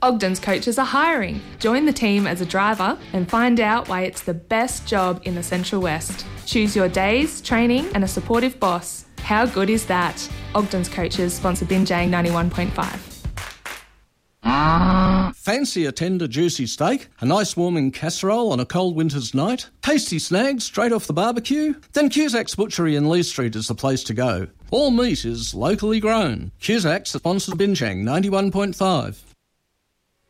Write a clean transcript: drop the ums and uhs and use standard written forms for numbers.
Ogden's Coaches are hiring. Join the team as a driver and find out why it's the best job in the Central West. Choose your days, training and a supportive boss. How good is that? Ogden's Coaches sponsor Binjang 91.5. Fancy a tender, juicy steak, a nice warming casserole on a cold winter's night, tasty snags straight off the barbecue? Then Cusack's Butchery in Lee Street is the place to go. All meat is locally grown. Cusack's sponsor Binjang 91.5.